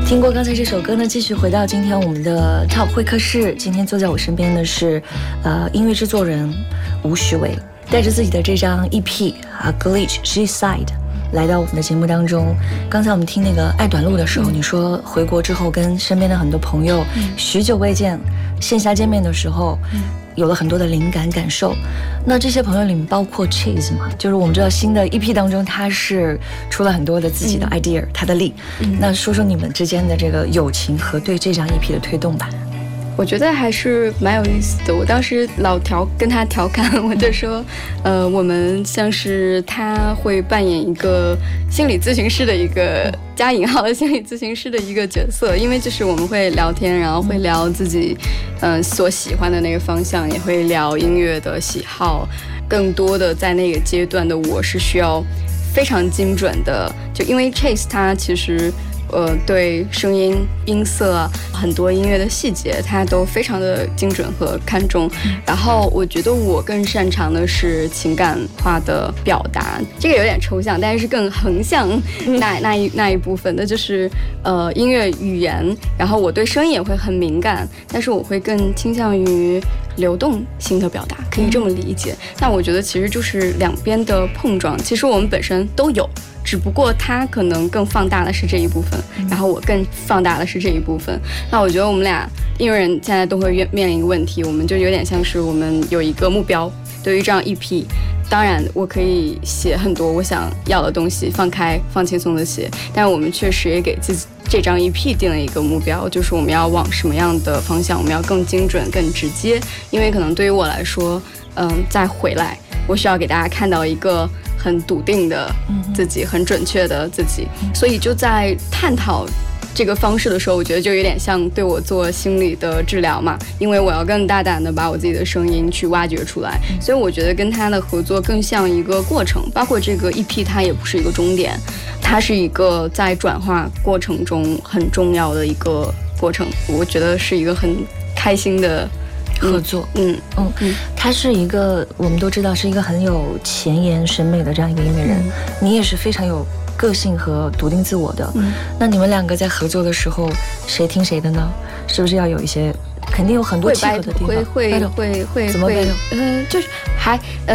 听过刚才这首歌呢，继续回到今天我们的 Top 会客室。今天坐在我身边的是音乐制作人吴许伟，带着自己的这张 EP Glitch G-Side 来到我们的节目当中。刚才我们听那个爱短路的时候，你说回国之后跟身边的很多朋友许久未见，线下见面的时候有了很多的灵感感受。那这些朋友里面包括 Chase 嘛，就是我们知道新的 EP 当中他是出了很多的自己的 idea，他的力。那说说你们之间的这个友情和对这张 EP 的推动吧。 我觉得还是蛮有意思的。我当时跟他调侃，我就说，我们像是他会扮演一个心理咨询师的一个加引号的心理咨询师的一个角色，因为就是我们会聊天，然后会聊自己所喜欢的那个方向，也会聊音乐的喜好。更多的在那个阶段的我是需要非常精准的，就因为 Chase 他其实对声音、音色很多音乐的细节，它都非常的精准和看重。然后我觉得我更擅长的是情感化的表达，这个有点抽象，但是更横向那一部分的就是音乐语言。然后我对声音也会很敏感，但是我会更倾向于流动性的表达，可以这么理解。但我觉得其实就是两边的碰撞，其实我们本身都有。只不过他可能更放大的是这一部分，然后我更放大的是这一部分。那我觉得我们俩音乐人现在都会面临一个问题，我们就有点像是我们有一个目标，对于这样 EP， 当然我可以写很多我想要的东西，放开放轻松的写，但是我们确实也给自己这张 EP 定了一个目标，就是我们要往什么样的方向，我们要更精准更直接。因为可能对于我来说再回来我需要给大家看到一个很笃定的自己，很准确的自己。所以就在探讨这个方式的时候，我觉得就有点像对我做心理的治疗嘛，因为我要更大胆的把我自己的声音去挖掘出来。所以我觉得跟他的合作更像一个过程，包括这个 EP 它也不是一个终点，它是一个在转化过程中很重要的一个过程。我觉得是一个很开心的合作。他是一个我们都知道是一个很有前沿审美的这样一个音乐人，你也是非常有个性和笃定自我的。那你们两个在合作的时候谁听谁的呢？是不是要有一些肯定有很多契合的地方？会怎么 battle？ 就是还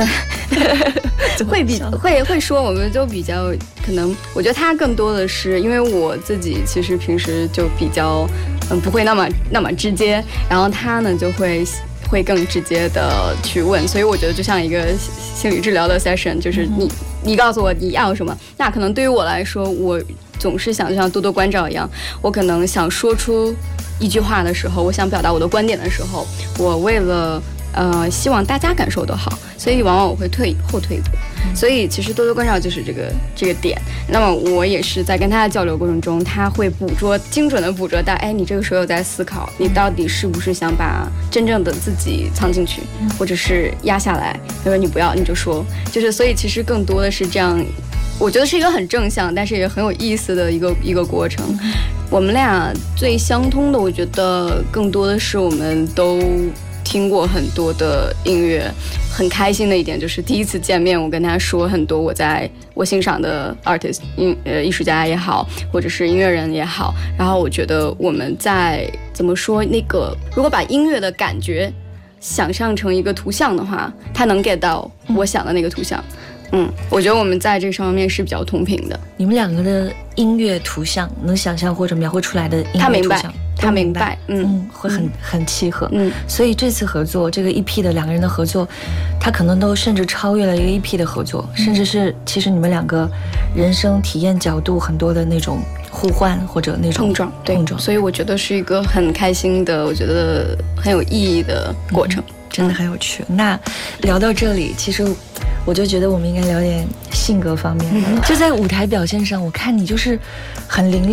会说，我们就比较可能，我觉得他更多的是因为我自己其实平时就比较不会那么直接，然后他呢就会更直接的去问，所以我觉得就像一个心理治疗的 session， 就是你告诉我你要什么。那可能对于我来说，我总是想就像多多关照一样，我可能想说出一句话的时候，我想表达我的观点的时候，我为了希望大家感受都好，所以往往我会后退一步。所以其实多多关照就是这个点。那么我也是在跟他的交流过程中，他会精准的捕捉到，你这个时候有在思考，你到底是不是想把真正的自己藏进去，或者是压下来。他说你不要，你就说，就是所以其实更多的是这样。我觉得是一个很正向，但是也很有意思的一个过程。我们俩最相通的，我觉得更多的是我们都听过很多的音乐。很开心的一点就是第一次见面，我跟他说很多我欣赏的 artist， 艺术家也好，或者是音乐人也好。然后我觉得我们在怎么说那个，如果把音乐的感觉想象成一个图像的话，他能 get 到我想的那个图像。我觉得我们在这上面是比较同频的。 你们两个的音乐图像能想象或者描绘出来的音乐图像， 他明白， 会很契合。所以这次合作，这个 EP 的两个人的合作，他可能都甚至超越了一个 EP 的合作，甚至是其实你们两个人生体验角度很多的那种互换或者那种碰撞。 所以我觉得是一个很开心的，我觉得很有意义的过程。 真的很有趣。那聊到这里，其实我就觉得我们应该聊点性格方面的。就在舞台表现上，我看你就是很凌